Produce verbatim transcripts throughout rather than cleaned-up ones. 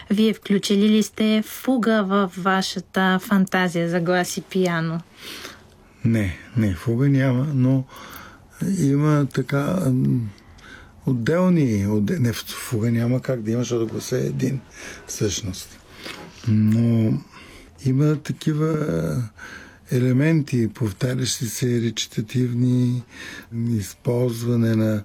Вие включили ли сте фуга във вашата фантазия за глас и пиано? Не, не, фуга няма, но има така отделни, отдел... не, фуга няма как да има, защото гласа е един всъщност. Но има такива елементи, повтарящи се речитативни, използване на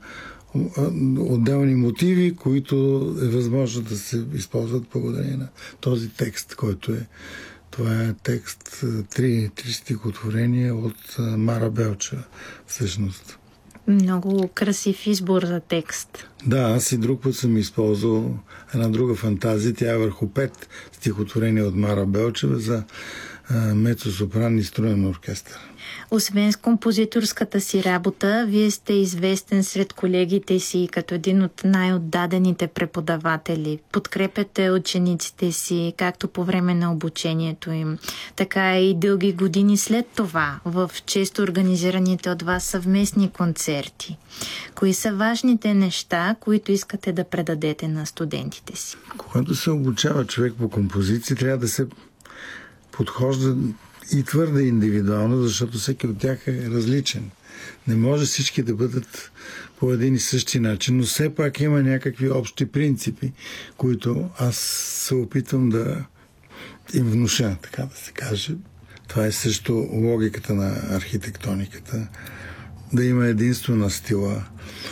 отделни мотиви, които е възможно да се използват благодарение на този текст, който е. Това е текст, три, три стихотворения от Мара Белчева, всъщност. Много красив избор за текст. Да, аз и друг път съм използвал една друга фантазия. Тя е върху пет стихотворения от Мара Белчева за мецо-сопран и струен оркестър. Освен с композиторската си работа, вие сте известен сред колегите си като един от най-отдадените преподаватели. Подкрепяте учениците си както по време на обучението им, така и дълги години след това в често организираните от вас съвместни концерти. Кои са важните неща, които искате да предадете на студентите си? Когато се обучава човек по композиции, трябва да се подхожда и твърде индивидуално, защото всеки от тях е различен. Не може всички да бъдат по един и същи начин, но все пак има някакви общи принципи, които аз се опитвам да им внуша, така да се каже. Това е също логиката на архитектониката. Да има единство на стила,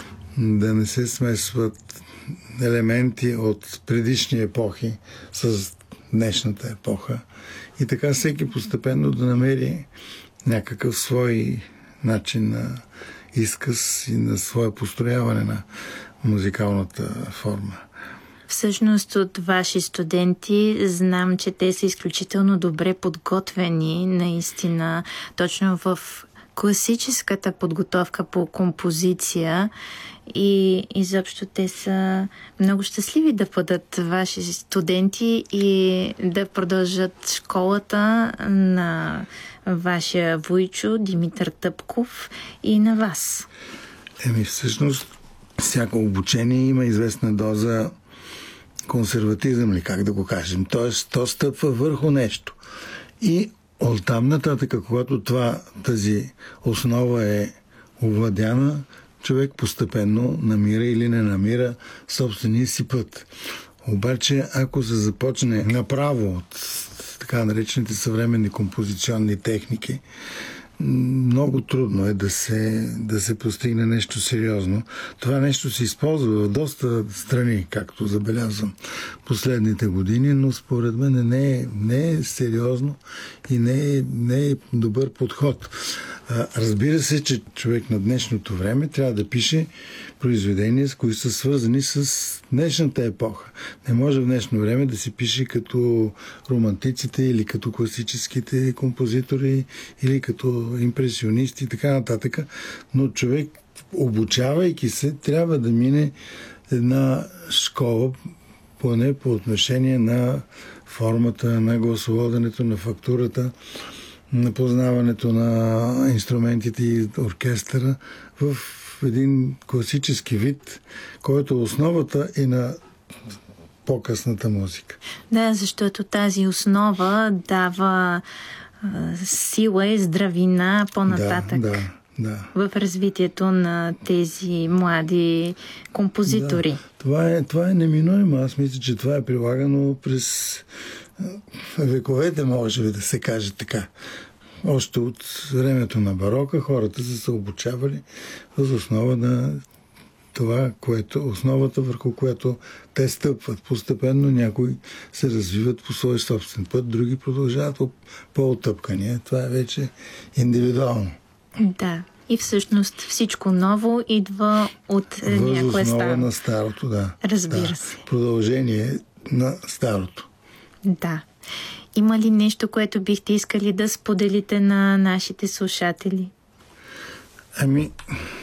да не се смесват елементи от предишни епохи с днешната епоха. И така всеки постепенно да намери някакъв свой начин на изказ и на свое построяване на музикалната форма. Всъщност от ваши студенти знам, че те са изключително добре подготвени, наистина, точно в класическата подготовка по композиция и изобщо те са много щастливи да бъдат ваши студенти и да продължат школата на вашия вуйчо Димитър Тъпков и на вас. Еми всъщност всяко обучение има известна доза консерватизъм, ли как да го кажем. Тоест то стъпва върху нещо. И оттам нататък, когато това, тази основа е овладяна, човек постепенно намира или не намира собствения си път. Обаче, ако се започне направо от така наречените съвременни композиционни техники, много трудно е да се, да се постигне нещо сериозно. Това нещо се използва в доста страни, както забелязвам последните години, но според мен не е, не е сериозно и не е, не е добър подход. Разбира се, че човек на днешното време трябва да пише произведения, с които са свързани с днешната епоха. Не може в днешно време да се пише като романтиците или като класическите композитори или като импресионисти и така нататък. Но човек, обучавайки се, трябва да мине една школа, поне по отношение на формата, на гласоводенето, на фактурата, на познаването на инструментите и оркестъра в един класически вид, който е основата и на по-късната музика. Да, защото тази основа дава а, сила и здравина по-нататък. Да, да, да. В развитието на тези млади композитори. Да, това е, това е неминуемо. Аз мисля, че това е прилагано през вековете, може би да се каже така. Още от времето на барока хората са се обучавали въз основа на това, което, основата върху която те стъпват. Постепенно някои се развиват по свой собствен път, други продължават по по-отъпкания. Това е вече индивидуално. Да. И всъщност всичко ново идва от някое старо. Основа на старото, да. Разбира да. се. Продължение на старото. Да. Има ли нещо, което бихте искали да споделите на нашите слушатели? Ами,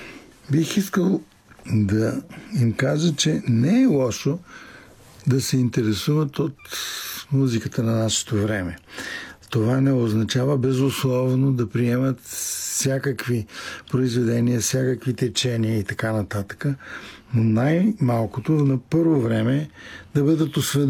бих искал да им кажа, че не е лошо да се интересуват от музиката на нашето време. Това не означава безусловно да приемат всякакви произведения, всякакви течения и така нататък. Но най-малкото на първо време да бъдат осведомени